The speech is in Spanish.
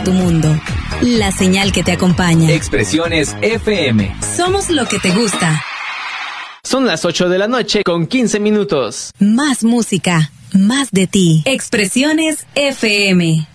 tu mundo. La señal que te acompaña. Expresiones FM. Somos lo que te gusta. Son las 8 de la noche con 15 minutos. Más música, más de ti. Expresiones FM.